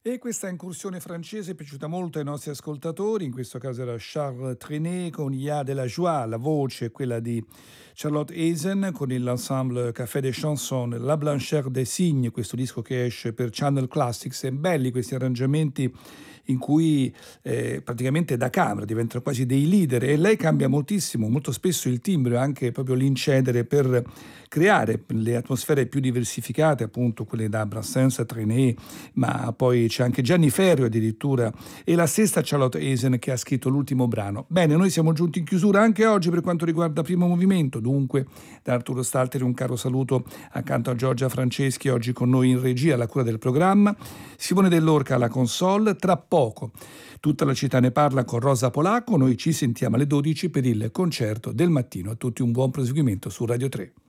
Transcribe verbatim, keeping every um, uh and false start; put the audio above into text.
E questa incursione francese è piaciuta molto ai nostri ascoltatori, in questo caso era Charles Trenet con Il y a de la joie, la voce, quella di Charlotte Eisen con l'ensemble Café des Chansons, La Blanchère des Cygnes, questo disco che esce per Channel Classics. E belli questi arrangiamenti in cui eh, praticamente da camera diventano quasi dei leader, e lei cambia moltissimo, molto spesso il timbro, anche proprio l'incedere, per creare le atmosfere più diversificate, appunto quelle da Brassens a Trenet, ma poi c'è anche Gianni Ferro addirittura, e la stessa Charlotte Eisen che ha scritto l'ultimo brano. Bene, noi siamo giunti in chiusura anche oggi per quanto riguarda Primo Movimento. Dunque, da Arturo Stalteri un caro saluto accanto a Giorgia Franceschi, oggi con noi in regia alla cura del programma, Simone Dell'Orca alla console. Tra poco tutta la città ne parla con Rosa Polacco. Noi ci sentiamo alle dodici per il concerto del mattino. A tutti un buon proseguimento su Radio tre.